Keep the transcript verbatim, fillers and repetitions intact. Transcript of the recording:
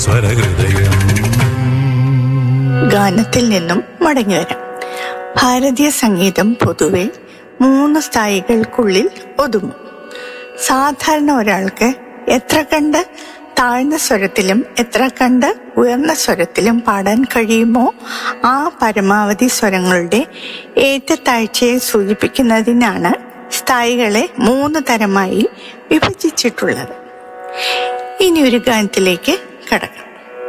സ്വരഹൃദയം. ഗാനത്തിൽ നിന്നും മടങ്ങി വരാം. ഭാരതീയ സംഗീതം പൊതുവെ മൂന്ന് സ്ഥായികൾക്കുള്ളിൽ ഒതുങ്ങും. സാധാരണ ഒരാൾക്ക് എത്ര കണ്ട് താഴ്ന്ന സ്വരത്തിലും എത്ര കണ്ട് ഉയർന്ന സ്വരത്തിലും പാടാൻ കഴിയുമോ ആ പരമാവധി സ്വരങ്ങളുടെ ഏറ്റത്താഴ്ചയെ സൂചിപ്പിക്കുന്നതിനാണ് സ്ഥായികളെ മൂന്ന് തരമായി വിഭജിച്ചിട്ടുള്ളത്. ഇനി ഒരു ഗാനത്തിലേക്ക് കടക്കാം.